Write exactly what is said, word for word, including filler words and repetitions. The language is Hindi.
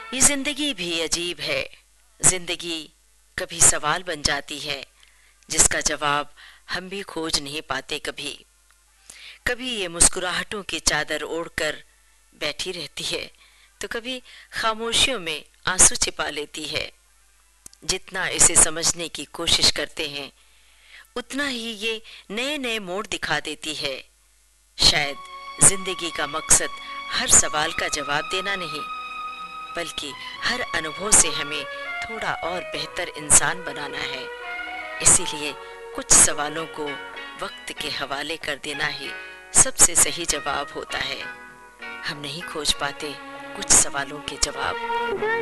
ये जिंदगी भी अजीब है। जिंदगी कभी सवाल बन जाती है जिसका जवाब हम भी खोज नहीं पाते। कभी कभी ये मुस्कुराहटों की चादर ओढ़कर बैठी रहती है तो कभी खामोशियों में आंसू छिपा लेती है। जितना इसे समझने की कोशिश करते हैं उतना ही ये नए नए मोड़ दिखा देती है। शायद जिंदगी का मकसद हर सवाल का जवाब देना नहीं, बल्कि हर अनुभव से हमें थोड़ा और बेहतर इंसान बनाना है। इसीलिए कुछ सवालों को वक्त के हवाले कर देना ही सबसे सही जवाब होता है। हम नहीं खोज पाते कुछ सवालों के जवाब।